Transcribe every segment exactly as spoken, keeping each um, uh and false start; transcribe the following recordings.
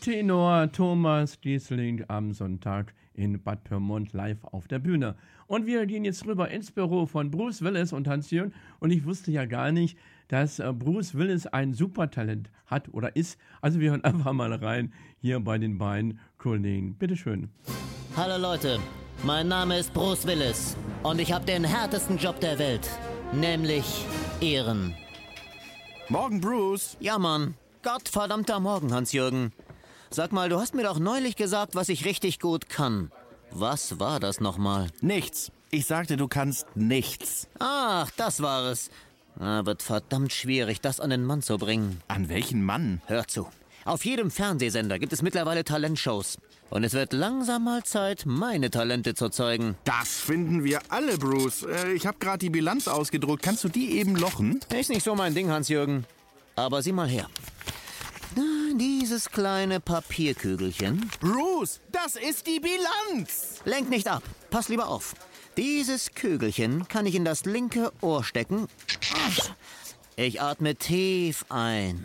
Tenor Thomas Giesling am Sonntag in Bad Pyrmont live auf der Bühne. Und wir gehen jetzt rüber ins Büro von Bruce Willis und Hans-Jürgen. Und ich wusste ja gar nicht, dass äh, Bruce Willis ein Supertalent hat oder ist. Also wir hören einfach mal rein hier bei den beiden Kollegen. Bitteschön. Hallo Leute, mein Name ist Bruce Willis und ich habe den härtesten Job der Welt, nämlich Ehren. Morgen, Bruce. Ja, Mann. Gottverdammter Morgen, Hans-Jürgen. Sag mal, du hast mir doch neulich gesagt, was ich richtig gut kann. Was war das nochmal? Nichts. Ich sagte, du kannst nichts. Ach, das war es. Ah, wird verdammt schwierig, das an den Mann zu bringen. An welchen Mann? Hör zu. Auf jedem Fernsehsender gibt es mittlerweile Talentshows. Und es wird langsam mal Zeit, meine Talente zu zeigen. Das finden wir alle, Bruce. Äh, ich habe gerade die Bilanz ausgedruckt. Kannst du die eben lochen? Ist nicht so mein Ding, Hans-Jürgen. Aber sieh mal her. Dieses kleine Papierkügelchen. Bruce, das ist die Bilanz. Lenk nicht ab. Pass lieber auf. Dieses Kügelchen kann ich in das linke Ohr stecken. Ich atme tief ein.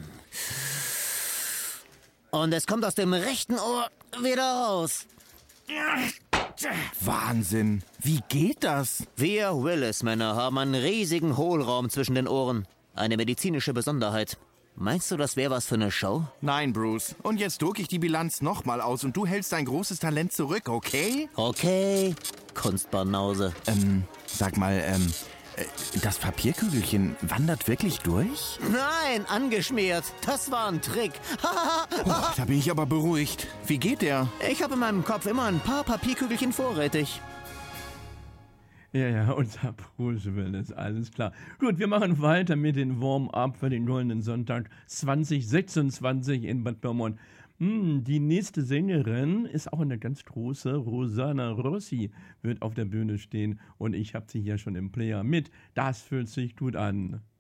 Und es kommt aus dem rechten Ohr wieder raus. Wahnsinn. Wie geht das? Wir Willis-Männer haben einen riesigen Hohlraum zwischen den Ohren. Eine medizinische Besonderheit. Meinst du, das wäre was für eine Show? Nein, Bruce. Und jetzt drucke ich die Bilanz nochmal aus und du hältst dein großes Talent zurück, okay? Okay, Kunstbanause. Ähm, sag mal, ähm, äh, das Papierkügelchen wandert wirklich durch? Nein, angeschmiert. Das war ein Trick. Oh, da bin ich aber beruhigt. Wie geht der? Ich habe in meinem Kopf immer ein paar Papierkügelchen vorrätig. Ja, ja, unser Bruce Willis, alles klar. Gut, wir machen weiter mit den Warm-up für den Goldenen Sonntag zwanzig sechsundzwanzig in Bad Pyrmont. Hm, die nächste Sängerin ist auch eine ganz große. Rosanna Rossi wird auf der Bühne stehen und ich habe sie hier schon im Player mit. Das fühlt sich gut an.